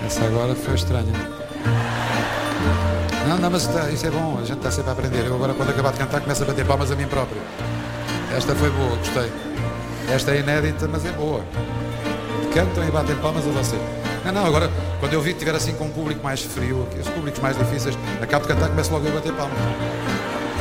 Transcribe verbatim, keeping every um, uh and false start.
Essa agora foi estranha. Não, não, mas tá, isso é bom, a gente está sempre a aprender. Eu agora, quando acabar de cantar, começo a bater palmas a mim próprio. Esta foi boa, gostei. Esta é inédita, mas é boa. Cantam e batem palmas a você. Não, não, agora, quando eu vi que estiver assim com um público mais frio, os públicos mais difíceis, acabo de cantar e começo logo a bater palmas.